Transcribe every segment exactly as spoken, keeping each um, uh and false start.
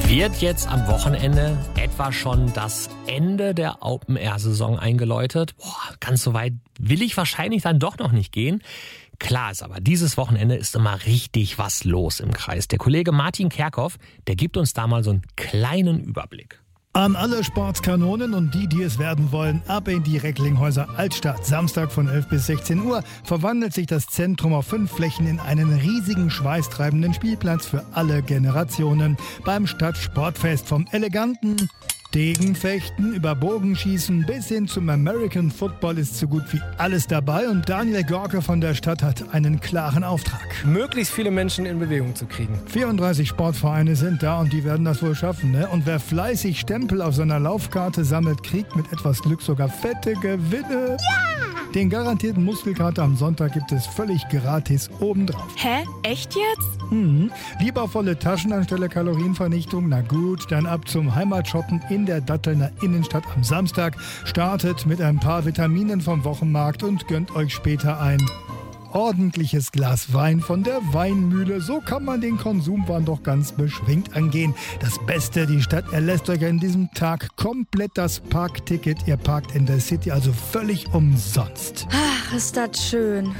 Wird jetzt am Wochenende etwa schon das Ende der Open-Air-Saison eingeläutet? Boah, ganz so weit will ich wahrscheinlich dann doch noch nicht gehen. Klar ist aber, dieses Wochenende ist immer richtig was los im Kreis. Der Kollege Martin Kerkhoff, der gibt uns da mal so einen kleinen Überblick. An alle Sportskanonen und die, die es werden wollen, ab in die Recklinghäuser Altstadt. Samstag von elf bis sechzehn Uhr verwandelt sich das Zentrum auf fünf Flächen in einen riesigen, schweißtreibenden Spielplatz für alle Generationen. Beim Stadtsportfest vom eleganten Degenfechten über Bogenschießen bis hin zum American Football ist so gut wie alles dabei. Und Daniel Gorke von der Stadt hat einen klaren Auftrag: möglichst viele Menschen in Bewegung zu kriegen. vierunddreißig Sportvereine sind da und die werden das wohl schaffen, ne? Und wer fleißig Stempel auf seiner Laufkarte sammelt, kriegt mit etwas Glück sogar fette Gewinne. Ja! Den garantierten Muskelkater am Sonntag gibt es völlig gratis obendrauf. Hä? Echt jetzt? Mhm. Lieber volle Taschen anstelle Kalorienvernichtung? Na gut, dann ab zum Heimatshoppen in der Dattelner Innenstadt am Samstag. Startet mit ein paar Vitaminen vom Wochenmarkt und gönnt euch später ein ordentliches Glas Wein von der Weinmühle. So kann man den Konsumwahn doch ganz beschwingt angehen. Das Beste, die Stadt erlässt euch an diesem Tag komplett das Parkticket. Ihr parkt in der City also völlig umsonst. Ach, ist das schön.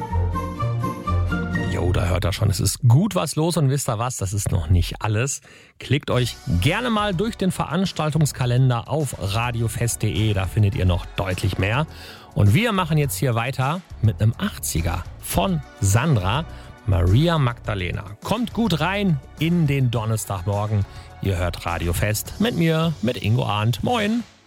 Jo, da hört er schon, es ist gut was los und wisst ihr was, das ist noch nicht alles. Klickt euch gerne mal durch den Veranstaltungskalender auf radiofest punkt de, da findet ihr noch deutlich mehr. Und wir machen jetzt hier weiter mit einem achtziger von Sandra, Maria Magdalena. Kommt gut rein in den Donnerstagmorgen. Ihr hört Radio Fest mit mir, mit Ingo Arndt. Moin!